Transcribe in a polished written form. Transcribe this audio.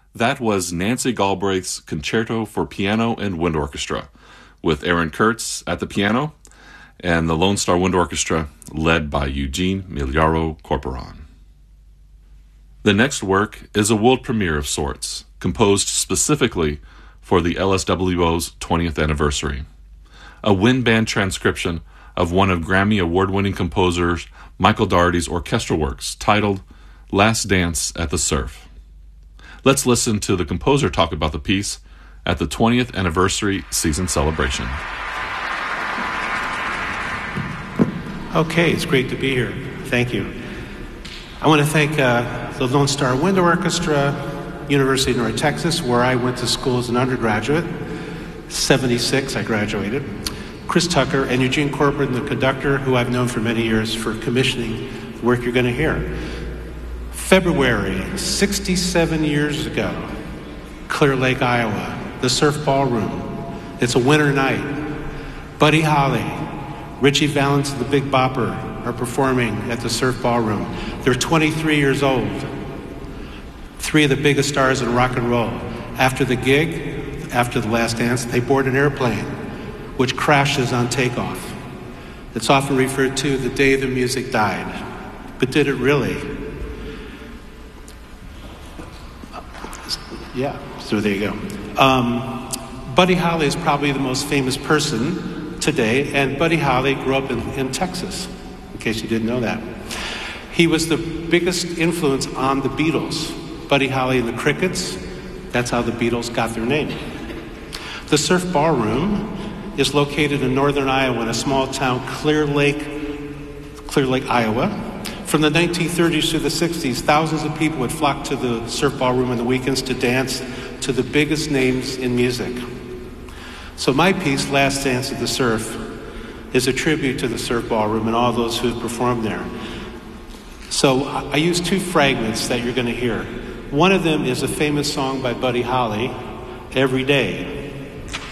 That was Nancy Galbraith's Concerto for Piano and Wind Orchestra, with Aaron Kurtz at the piano and the Lone Star Wind Orchestra led by Eugene Miliaro Corporon. The next work is a world premiere of sorts, composed specifically for the LSWO's 20th anniversary. A wind band transcription of one of Grammy award-winning composers Michael Daugherty's orchestral works, titled Last Dance at the Surf. Let's listen to the composer talk about the piece at the 20th anniversary season celebration. Okay, it's great to be here. Thank you. I want to thank the Lone Star Wind Orchestra, University of North Texas, where I went to school as an undergraduate. 1976, I graduated. Chris Tucker and Eugene Corporon, the conductor, who I've known for many years, for commissioning the work you're going to hear. February, 67 years ago, Clear Lake, Iowa, the Surf Ballroom. It's a winter night. Buddy Holly, Richie Valens and the Big Bopper are performing at the Surf Ballroom. They're 23 years old. Three of the biggest stars in rock and roll. After the gig, after the last dance, they board an airplane, which crashes on takeoff. It's often referred to the day the music died. But did it really? Yeah, so there you go. Buddy Holly is probably the most famous person today, and Buddy Holly grew up in Texas, in case you didn't know that. He was the biggest influence on the Beatles. Buddy Holly and the Crickets, that's how the Beatles got their name. The Surf Ballroom is located in northern Iowa in a small town, Clear Lake, Iowa. From the 1930s to the 60s, thousands of people would flock to the Surf Ballroom on the weekends to dance to the biggest names in music. So my piece, Last Dance at the Surf, is a tribute to the Surf Ballroom and all those who have performed there. So I use two fragments that you're going to hear. One of them is a famous song by Buddy Holly, Every Day.